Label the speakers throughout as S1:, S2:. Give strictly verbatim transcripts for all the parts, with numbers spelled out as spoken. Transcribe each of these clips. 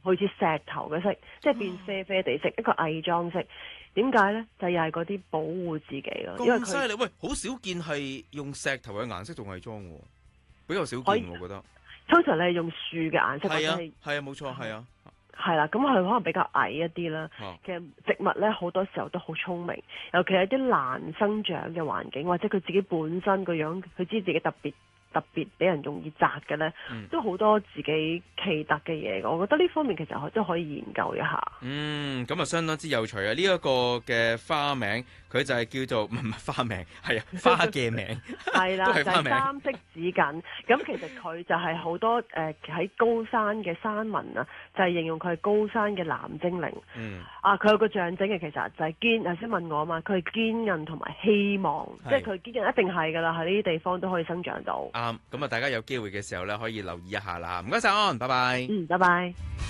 S1: 類似石頭嘅色，即係變啡啡地色，一個偽裝色。點解咧？就又係嗰啲保護自己咯。因為
S2: 咁犀利，喂，好少見係用石頭嘅顏色做偽裝喎，比較少見我覺得。
S1: 通常你係用樹嘅顏色，或者係
S2: 係啊，冇錯，係啊。
S1: 係啦，咁佢可能比較矮一啲啦。
S2: 啊、
S1: 其實植物咧好多時候都好聰明，尤其係啲難生長嘅環境，或者佢自己本身個樣，佢知自己特別特別俾人容易摘嘅咧，
S2: 嗯、
S1: 都好多自己奇特嘅嘢。我覺得呢方面其實都可以研究一下。
S2: 嗯，咁啊相當之有趣啊！呢、這、一個嘅花名，佢就係叫做唔係花名，係啊花嘅名，
S1: 係啦，
S2: 都係花名。
S1: 就係三色紫堇。咁其實佢就係好多誒喺、呃、高山嘅山民啊，就係、是、形容佢係高山嘅藍精靈。
S2: 嗯。啊，
S1: 佢有個象徵嘅，其實就係堅。頭先問我啊嘛，佢係堅韌同埋希望，即係佢堅韌一定係㗎啦，喺呢啲地方都可以生長到。
S2: 啱，咁啊，大家有機會嘅時候咧，可以留意一下啦。唔該晒安，拜拜。
S1: 嗯，拜拜。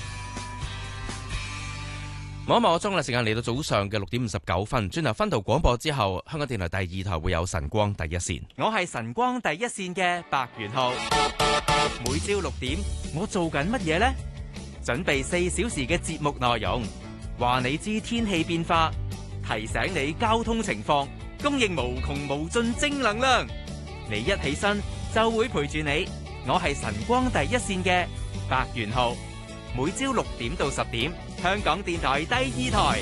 S2: 望一望個鐘啦，時間嚟到早上嘅六點五十九分。轉頭分途廣播之後，香港電台第二台會有晨光第一線。我係晨光第一線嘅白元浩。每朝六點，我做緊乜嘢呢？準備四小時嘅節目內容，話你知天氣變化，提醒你交通情況，供應無窮無盡正能量。你一起身就會陪住你。我係晨光第一線嘅白元浩。每朝六點到十點，香港電台第二台。